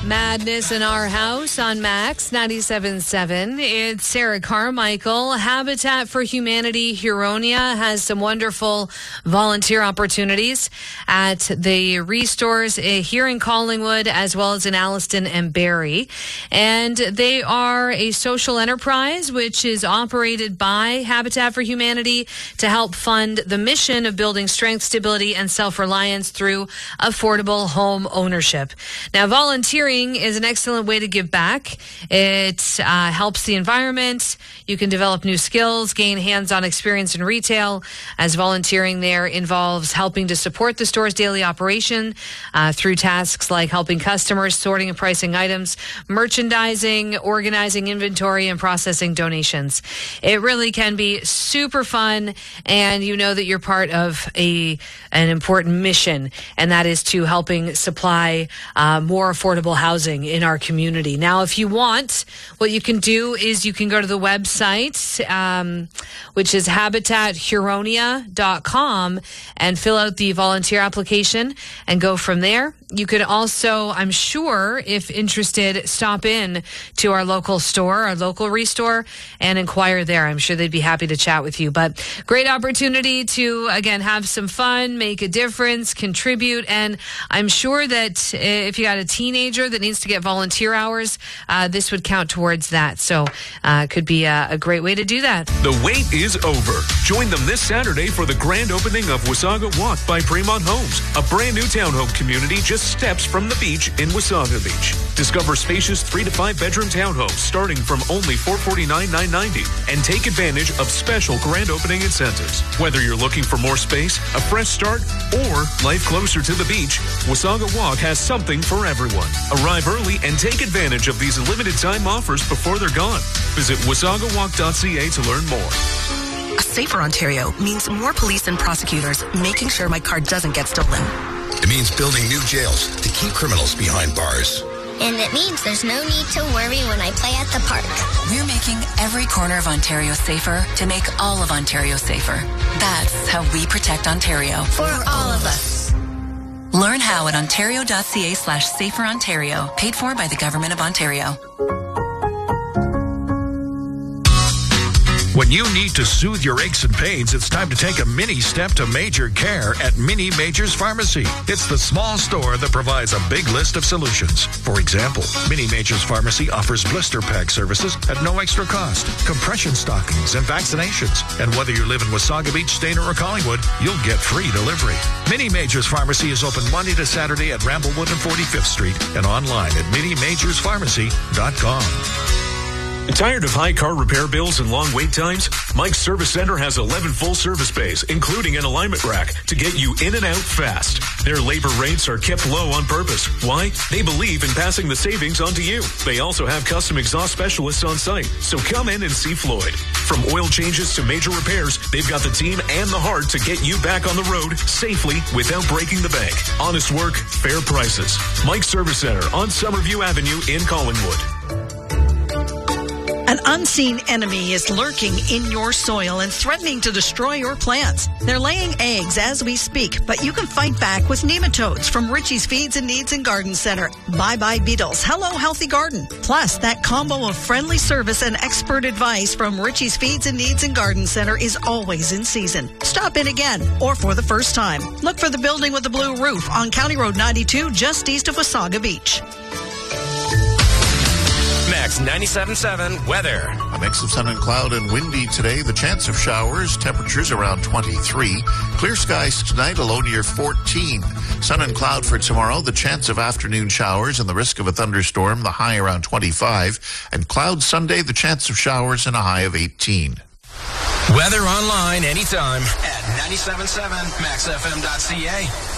Madness in Our House on Max 97.7. It's Sarah Carmichael. Habitat for Humanity Huronia has some wonderful volunteer opportunities at the Restores here in Collingwood as well as in Alliston and Barrie. And they are a social enterprise which is operated by Habitat for Humanity to help fund the mission of building strength, stability, and self-reliance through affordable home ownership. Now, volunteering is an excellent way to give back. It helps the environment. You can develop new skills, gain hands-on experience in retail, as volunteering there involves helping to support the store's daily operation through tasks like helping customers, sorting and pricing items, merchandising, organizing inventory, and processing donations. It really can be super fun, and you know that you're part of an important mission, and that is to helping supply more affordable housing in our community. Now, if you want, what you can do is you can go to the website, which is habitathuronia.com, and fill out the volunteer application and go from there. You could also, I'm sure, if interested, stop in to our local store, our local Restore, and inquire there. I'm sure they'd be happy to chat with you. But great opportunity to, again, have some fun, make a difference, contribute. And I'm sure that if you got a teenager that needs to get volunteer hours, this would count towards that. So it could be a great way to do that. The wait is over. Join them this Saturday for the grand opening of Wasaga Walk by Fremont Homes, a brand new townhome community just steps from the beach in Wasaga Beach. Discover spacious 3 to 5 bedroom townhomes starting from only $449,990 and take advantage of special grand opening incentives. Whether you're looking for more space, a fresh start, or life closer to the beach, Wasaga Walk has something for everyone. Arrive early and take advantage of these limited time offers before they're gone. Visit wasagawalk.ca to learn more. A safer Ontario means more police and prosecutors making sure my car doesn't get stolen. It means building new jails to keep criminals behind bars. And it means there's no need to worry when I play at the park. We're making every corner of Ontario safer to make all of Ontario safer. That's how we protect Ontario. For all of us. Learn how at ontario.ca/saferontario. Paid for by the Government of Ontario. When you need to soothe your aches and pains, it's time to take a mini step to major care at Mini Majors Pharmacy. It's the small store that provides a big list of solutions. For example, Mini Majors Pharmacy offers blister pack services at no extra cost, compression stockings, and vaccinations. And whether you live in Wasaga Beach, Stayner, or Collingwood, you'll get free delivery. Mini Majors Pharmacy is open Monday to Saturday at Ramblewood and 45th Street and online at minimajorspharmacy.com. Tired of high car repair bills and long wait times? Mike's Service Center has 11 full-service bays, including an alignment rack, to get you in and out fast. Their labor rates are kept low on purpose. Why? They believe in passing the savings on to you. They also have custom exhaust specialists on site, so come in and see Floyd. From oil changes to major repairs, they've got the team and the heart to get you back on the road safely without breaking the bank. Honest work, fair prices. Mike's Service Center on Summerview Avenue in Collingwood. An unseen enemy is lurking in your soil and threatening to destroy your plants. They're laying eggs as we speak, but you can fight back with nematodes from Richie's Feeds and Needs and Garden Center. Bye-bye beetles. Hello, healthy garden. Plus, that combo of friendly service and expert advice from Richie's Feeds and Needs and Garden Center is always in season. Stop in again or for the first time. Look for the building with the blue roof on County Road 92 just east of Wasaga Beach. Max 97.7 weather. A mix of sun and cloud and windy today. The chance of showers. Temperatures around 23. Clear skies tonight, a low near 14. Sun and cloud for tomorrow. The chance of afternoon showers and the risk of a thunderstorm. The high around 25. And cloud Sunday, the chance of showers and a high of 18. Weather online anytime at 97.7maxfm.ca.